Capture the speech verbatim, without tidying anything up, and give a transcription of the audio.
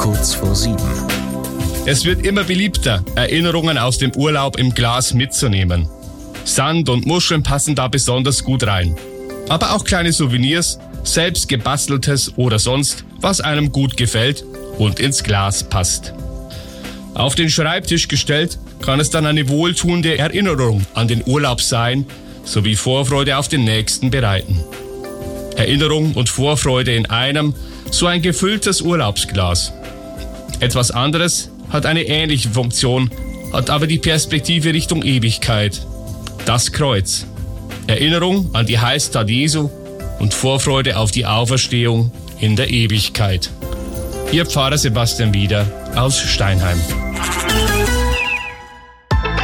kurz vor sieben. Es wird immer beliebter, Erinnerungen aus dem Urlaub im Glas mitzunehmen. Sand und Muscheln passen da besonders gut rein. Aber auch kleine Souvenirs, selbst gebasteltes oder sonst, was einem gut gefällt und ins Glas passt. Auf den Schreibtisch gestellt, kann es dann eine wohltuende Erinnerung an den Urlaub sein, sowie Vorfreude auf den nächsten bereiten. Erinnerung und Vorfreude in einem, so ein gefülltes Urlaubsglas. Etwas anderes hat eine ähnliche Funktion, hat aber die Perspektive Richtung Ewigkeit. Das Kreuz. Erinnerung an die Heilstat Jesu und Vorfreude auf die Auferstehung in der Ewigkeit. Ihr Pfarrer Sebastian Wieder aus Steinheim.